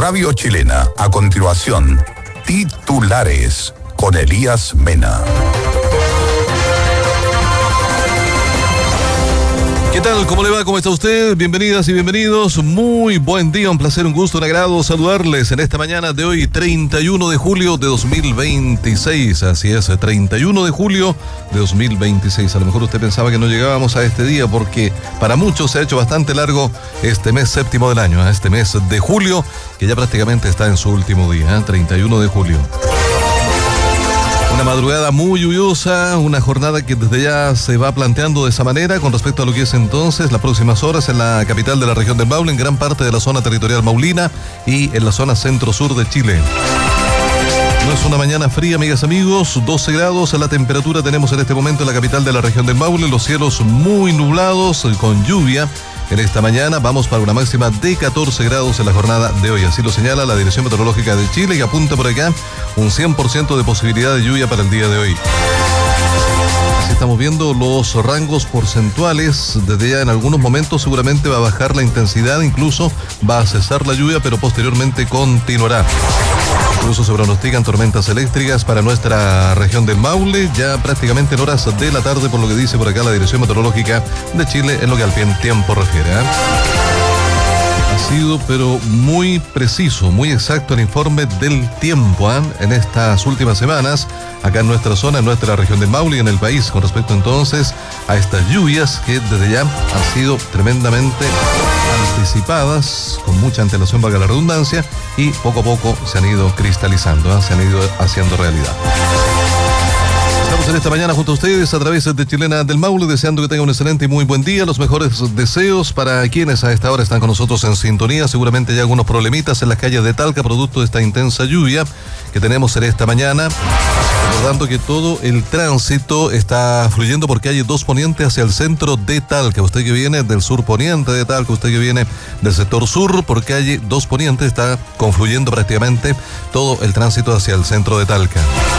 Radio Chilena. A continuación, titulares con Elías Mena. ¿Qué tal? ¿Cómo le va? ¿Cómo está usted? Bienvenidas y bienvenidos. Muy buen día, un placer, un gusto, un agrado saludarles en esta mañana de hoy, 31 de julio de 2026. Así es, 31 de julio de 2026. A lo mejor usted pensaba que no llegábamos a este día porque para muchos se ha hecho bastante largo este mes séptimo del año, este mes de julio, que ya prácticamente está en su último día, 31 de julio. Una madrugada muy lluviosa, una jornada que desde ya se va planteando de esa manera con respecto a lo que es entonces las próximas horas en la capital de la región del Maule, en gran parte de la zona territorial maulina y en la zona centro-sur de Chile. No es una mañana fría, amigas, amigos, 12 grados la temperatura tenemos en este momento en la capital de la región del Maule, los cielos muy nublados con lluvia. En esta mañana vamos para una máxima de 14 grados en la jornada de hoy. Así lo señala la Dirección Meteorológica de Chile y apunta por acá un 100% de posibilidad de lluvia para el día de hoy. Así estamos viendo los rangos porcentuales. Desde ya en algunos momentos seguramente va a bajar la intensidad, incluso va a cesar la lluvia, pero posteriormente continuará. Incluso se pronostican tormentas eléctricas para nuestra región del Maule, ya prácticamente en horas de la tarde, por lo que dice por acá la Dirección Meteorológica de Chile, en lo que al tiempo refiere. Ha sido, pero muy preciso, muy exacto el informe del tiempo en estas últimas semanas, acá en nuestra zona, en nuestra región del Maule y en el país, con respecto entonces a estas lluvias que desde ya han sido tremendamente anticipadas, con mucha antelación, valga la redundancia, y poco a poco se han ido cristalizando, se han ido haciendo realidad. Estamos en esta mañana junto a ustedes a través de Chilena del Maule, deseando que tengan un excelente y muy buen día. Los mejores deseos para quienes a esta hora están con nosotros en sintonía. Seguramente hay algunos problemitas en las calles de Talca, producto de esta intensa lluvia que tenemos en esta mañana. Recordando que todo el tránsito está fluyendo por calle 2 Poniente hacia el centro de Talca. Usted que viene del sur poniente de Talca, usted que viene del sector sur, por calle 2 Poniente está confluyendo prácticamente todo el tránsito hacia el centro de Talca.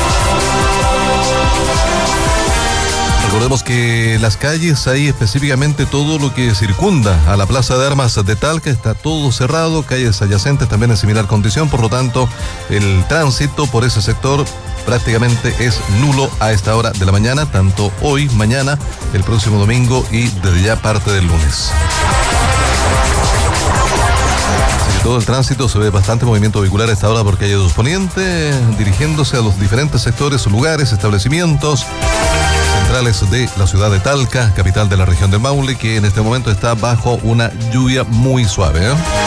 Recordemos que las calles, ahí específicamente todo lo que circunda a la Plaza de Armas de Talca, está todo cerrado, calles adyacentes también en similar condición, por lo tanto el tránsito por ese sector prácticamente es nulo a esta hora de la mañana, tanto hoy, mañana, el próximo domingo y desde ya parte del lunes. Así que todo el tránsito, se ve bastante movimiento vehicular a esta hora por calle 2 Poniente, dirigiéndose a los diferentes sectores, lugares, establecimientos centrales de la ciudad de Talca, capital de la región del Maule, que en este momento está bajo una lluvia muy suave.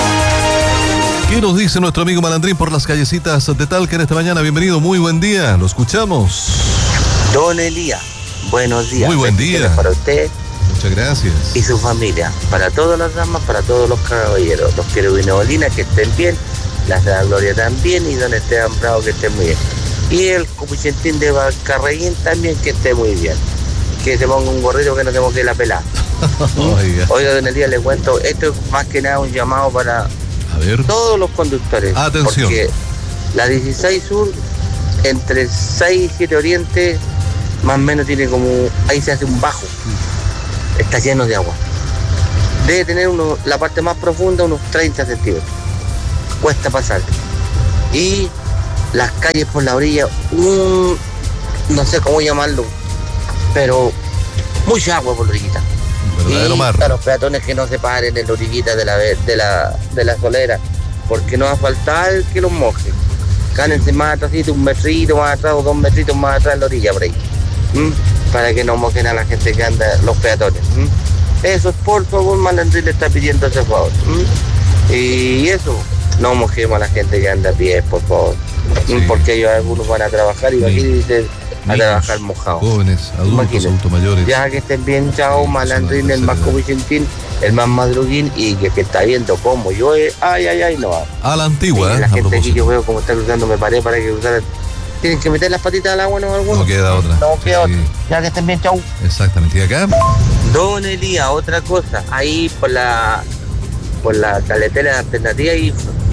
¿Qué nos dice nuestro amigo Malandrín por las callecitas de Talca en esta mañana? Bienvenido, muy buen día, lo escuchamos. Don Elías, buenos días. Muy buen día. Para usted. Muchas gracias. Y su familia, para todas las damas, para todos los caballeros, los querubines Bolinas, que estén bien, las de la Gloria también, y don Esteban Bravo, que esté muy bien. Y el Copuchentín de Valcarreguín también, que esté muy bien. Que se ponga un gorrito que no tenemos que la pelar. Oiga, don Elías, le cuento, esto es más que nada un llamado para todos los conductores. Atención. Porque la 16 Sur, entre 6 y 7 Oriente, más o menos tiene como, ahí se hace un bajo. Está lleno de agua. Debe tener la parte más profunda unos 30 centímetros. Cuesta pasar. Y las calles por la orilla, no sé cómo llamarlo, pero mucha agua por la orillita. verdadero mar. A los peatones que no se paren en la orillita de la solera, porque no va a faltar que los mojen. Cánense más atrás, un metrito más atrás o 2 metritos más atrás en la orilla por ahí. Para que no mojen a la gente que anda, los peatones. Eso es, por favor, Malandrín le está pidiendo ese favor. Y eso, no mojemos a la gente que anda a pie, por favor. Sí. Porque ellos algunos van a trabajar y imagínense a trabajar mojados. Jóvenes, adultos, adultos mayores. Ya que estén bien, chao, Malandrín, el más covicentín, el más madruguín, y que está viendo cómo llueve, no va. A la antigua, la gente aquí yo veo cómo está cruzando, me paré para que cruzaran. Tienen que meter las patitas al agua, ¿no? Algunos. No queda otra. No queda otra. Ya que estén bien, chau. Exactamente. ¿Y acá? Don Elías, otra cosa. Ahí por la carretera alternativa y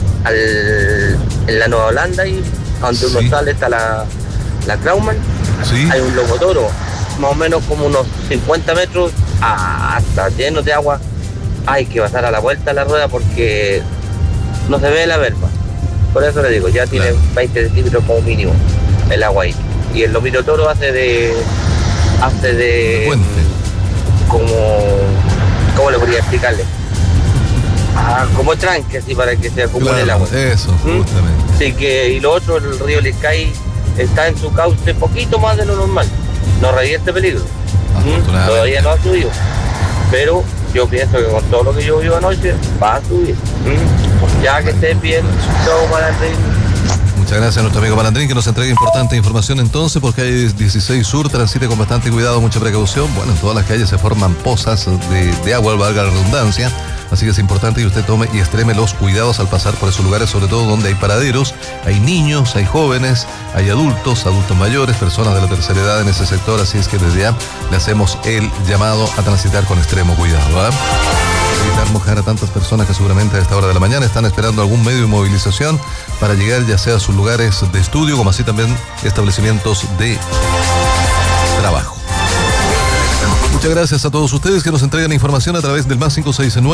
en la Nueva Holanda, y donde uno sale está la Krauman. Sí. Hay un locotoro, más o menos como unos 50 metros hasta lleno de agua. Hay que pasar a la vuelta a la rueda porque no se ve la verba. Por eso le digo, ya tiene 20 centímetros como mínimo el agua ahí. Y el Lomito Toro hace de puente. ¿Cómo le podría explicarle? Como tranque, así para que se acumule el agua. Eso, justamente. Así que, y lo otro, el río Licay está en su cauce poquito más de lo normal. No revierte peligro. Todavía no ha subido. Pero yo pienso que con todo lo que llovió anoche, va a subir. Ya que estén bien, chau, Malandrín. Muchas gracias a nuestro amigo Malandrín, que nos entrega importante información entonces, porque hay 16 Sur, transite con bastante cuidado, mucha precaución. Bueno, en todas las calles se forman pozas de agua, valga la redundancia. Así que es importante que usted tome y extreme los cuidados al pasar por esos lugares, sobre todo donde hay paraderos, hay niños, hay jóvenes, hay adultos mayores, personas de la tercera edad en ese sector. Así es que desde ya le hacemos el llamado a transitar con extremo cuidado, ¿verdad? Evitar mojar a tantas personas que seguramente a esta hora de la mañana están esperando algún medio de movilización para llegar ya sea a sus lugares de estudio, como así también establecimientos de trabajo. Muchas gracias a todos ustedes que nos entregan información a través del más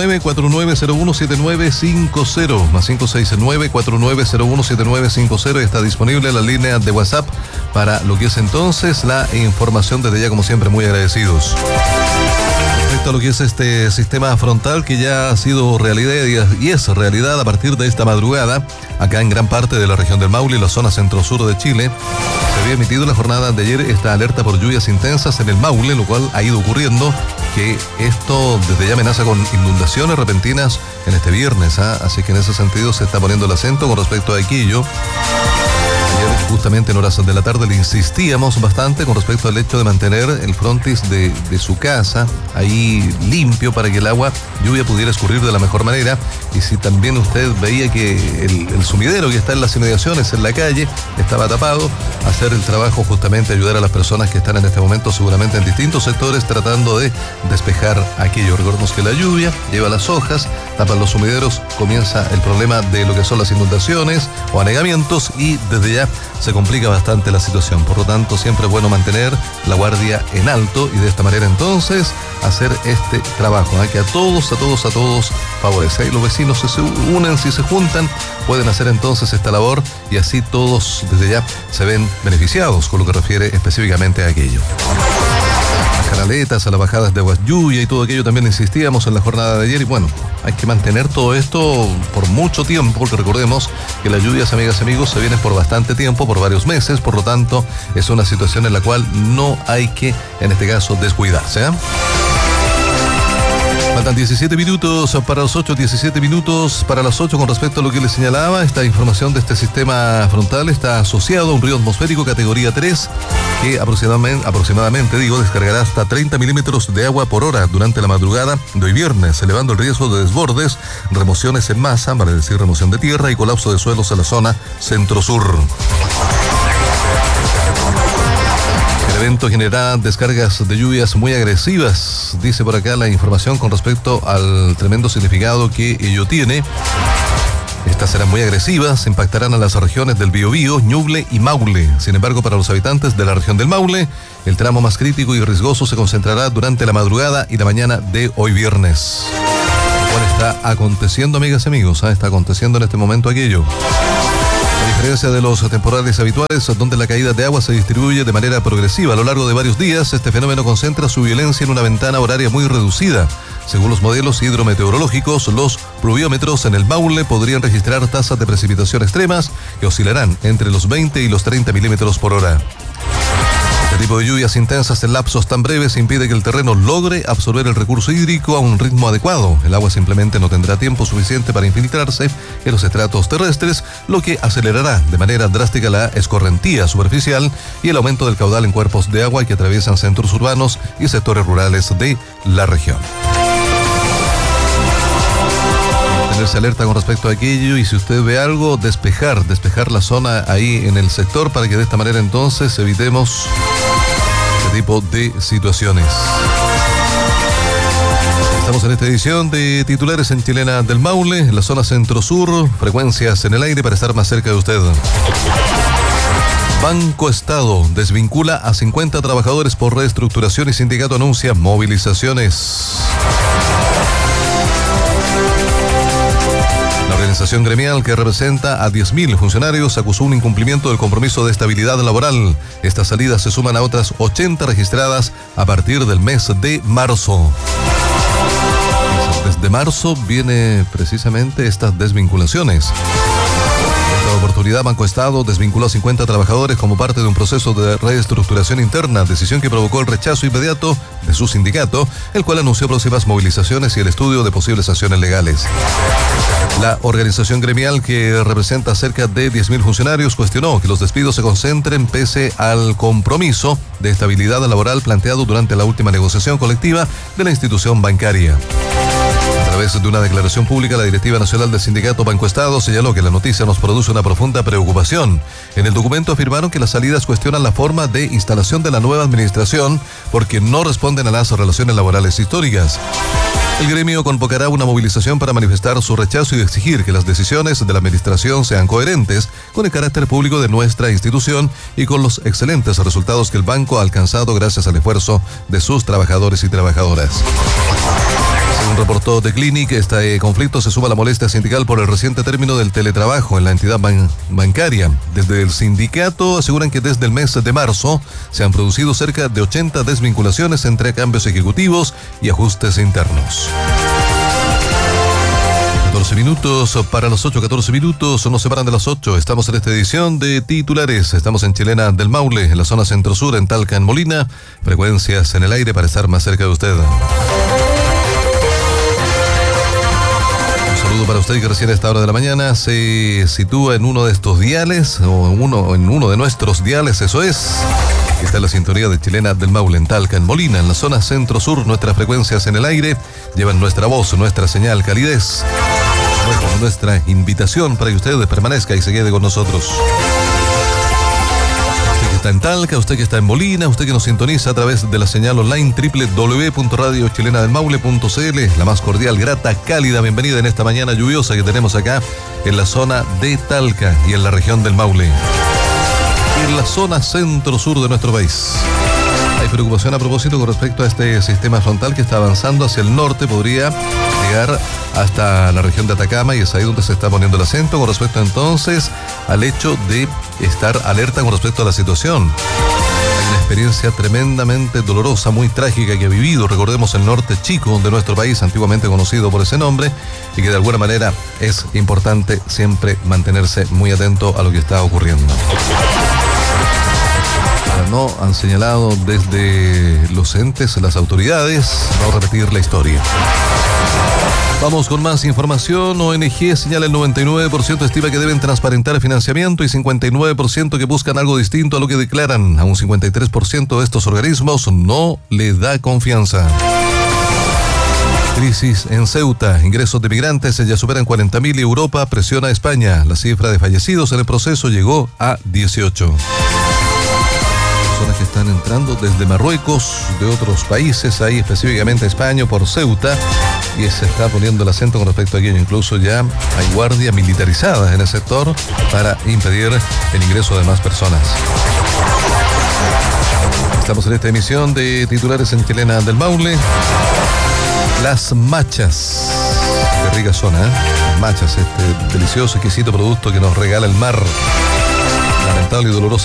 569-4901-7950. Más 569-4901-7950. Está disponible la línea de WhatsApp para lo que es entonces la información. Desde ya, como siempre, muy agradecidos. Respecto a lo que es este sistema frontal que ya ha sido realidad y es realidad a partir de esta madrugada, acá en gran parte de la región del Maule y la zona centro-sur de Chile, se había emitido la jornada de ayer esta alerta por lluvias intensas en el Maule, lo cual ha ido ocurriendo que esto desde ya amenaza con inundaciones repentinas en este viernes, así que en ese sentido se está poniendo el acento con respecto a aquello. Ayer, justamente en horas de la tarde, le insistíamos bastante con respecto al hecho de mantener el frontis de su casa ahí limpio para que el agua lluvia pudiera escurrir de la mejor manera. Y si también usted veía que el sumidero que está en las inmediaciones, en la calle, estaba tapado, hacer el trabajo justamente, ayudar a las personas que están en este momento seguramente en distintos sectores tratando de despejar aquello. Recordemos que la lluvia lleva las hojas, tapan los sumideros, comienza el problema de lo que son las inundaciones o anegamientos y desde ya se complica bastante la situación. Por lo tanto, siempre es bueno mantener la guardia en alto y de esta manera entonces hacer este trabajo, que a todos favorece. Y los vecinos se unen, si se juntan, pueden hacer entonces esta labor y así todos desde ya se ven beneficiados con lo que refiere específicamente a aquello. Las canaletas, a las bajadas de aguas lluvia y todo aquello también insistíamos en la jornada de ayer y bueno, hay que mantener todo esto por mucho tiempo porque recordemos que las lluvias, amigas y amigos, se vienen por bastante tiempo, por varios meses, por lo tanto es una situación en la cual no hay que, en este caso, descuidarse. Faltan 17 minutos para los 8, 17 minutos para las 8 con respecto a lo que les señalaba. Esta información de este sistema frontal está asociado a un río atmosférico categoría 3 que aproximadamente descargará hasta 30 milímetros de agua por hora durante la madrugada de hoy viernes, elevando el riesgo de desbordes, remociones en masa, vale decir remoción de tierra y colapso de suelos en la zona centro-sur. El evento generará descargas de lluvias muy agresivas, dice por acá la información con respecto al tremendo significado que ello tiene. Estas serán muy agresivas, impactarán a las regiones del Biobío, Ñuble y Maule. Sin embargo, para los habitantes de la región del Maule, el tramo más crítico y riesgoso se concentrará durante la madrugada y la mañana de hoy viernes. Bueno, está aconteciendo, amigas y amigos, está aconteciendo en este momento aquello. A diferencia de los temporales habituales, donde la caída de agua se distribuye de manera progresiva a lo largo de varios días, este fenómeno concentra su violencia en una ventana horaria muy reducida. Según los modelos hidrometeorológicos, los pluviómetros en el Maule podrían registrar tasas de precipitación extremas que oscilarán entre los 20 y los 30 milímetros por hora. Este tipo de lluvias intensas en lapsos tan breves impide que el terreno logre absorber el recurso hídrico a un ritmo adecuado. El agua simplemente no tendrá tiempo suficiente para infiltrarse en los estratos terrestres, lo que acelerará de manera drástica la escorrentía superficial y el aumento del caudal en cuerpos de agua que atraviesan centros urbanos y sectores rurales de la región. Tenerse alerta con respecto a aquello y si usted ve algo, despejar la zona ahí en el sector para que de esta manera entonces evitemos este tipo de situaciones. Estamos en esta edición de titulares en Chilena del Maule, en la zona centro-sur, frecuencias en el aire para estar más cerca de usted. Banco Estado desvincula a 50 trabajadores por reestructuración y sindicato anuncia movilizaciones. La organización gremial que representa a 10.000 funcionarios acusó un incumplimiento del compromiso de estabilidad laboral. Estas salidas se suman a otras 80 registradas a partir del mes de marzo. Desde marzo viene precisamente estas desvinculaciones. En esta oportunidad, Banco Estado desvinculó a 50 trabajadores como parte de un proceso de reestructuración interna, decisión que provocó el rechazo inmediato de su sindicato, el cual anunció próximas movilizaciones y el estudio de posibles acciones legales. La organización gremial, que representa a cerca de 10.000 funcionarios, cuestionó que los despidos se concentren pese al compromiso de estabilidad laboral planteado durante la última negociación colectiva de la institución bancaria. A través de una declaración pública, la directiva nacional del sindicato Banco Estado señaló que la noticia nos produce una profunda preocupación. En el documento afirmaron que las salidas cuestionan la forma de instalación de la nueva administración porque no responden a las relaciones laborales históricas. El gremio convocará una movilización para manifestar su rechazo y exigir que las decisiones de la administración sean coherentes con el carácter público de nuestra institución y con los excelentes resultados que el banco ha alcanzado gracias al esfuerzo de sus trabajadores y trabajadoras. Según reportó The Clinic, este conflicto se suma a la molestia sindical por el reciente término del teletrabajo en la entidad bancaria. Desde el sindicato aseguran que desde el mes de marzo se han producido cerca de 80 desvinculaciones entre cambios ejecutivos y ajustes internos. 14 minutos para las 8, 14 minutos, nos separan de las 8. Estamos en esta edición de titulares. Estamos en Chilena del Maule, en la zona centro-sur, en Talca, en Molina. Frecuencias en el aire para estar más cerca de usted. Un saludo para usted que recién a esta hora de la mañana se sitúa en uno de estos diales, o en uno de nuestros diales, eso es. Está en la sintonía de Chilena del Maule, en Talca, en Molina, en la zona centro-sur. Nuestras frecuencias en el aire llevan nuestra voz, nuestra señal, calidez, nuestra invitación para que usted permanezca y se quede con nosotros. Usted que está en Talca, usted que está en Molina, usted que nos sintoniza a través de la señal online www.radiochilenadelmaule.cl, la más cordial, grata, cálida bienvenida en esta mañana lluviosa que tenemos acá en la zona de Talca y en la región del Maule, en la zona centro-sur de nuestro país. Hay preocupación a propósito con respecto a este sistema frontal que está avanzando hacia el norte, podría llegar hasta la región de Atacama, y es ahí donde se está poniendo el acento con respecto entonces al hecho de estar alerta con respecto a la situación. Hay una experiencia tremendamente dolorosa, muy trágica que ha vivido, recordemos, el norte chico de nuestro país, antiguamente conocido por ese nombre, y que de alguna manera es importante siempre mantenerse muy atento a lo que está ocurriendo. No han señalado desde los entes, las autoridades, no repetir la historia. Vamos con más información. ONG señala el 99% estima que deben transparentar financiamiento y 59% que buscan algo distinto a lo que declaran. A un 53% de estos organismos no le da confianza. Crisis en Ceuta. Ingresos de migrantes ya superan 40.000 y Europa presiona a España. La cifra de fallecidos en el proceso llegó a 18. Personas que están entrando desde Marruecos, de otros países, ahí específicamente España, por Ceuta, y se está poniendo el acento con respecto a aquello. Incluso ya hay guardias militarizadas en el sector para impedir el ingreso de más personas. Estamos en esta emisión de titulares en Chilena del Maule. Las machas, qué rica zona, ¿eh? Las machas, este delicioso, exquisito producto que nos regala el mar. Lamentable y dolorosa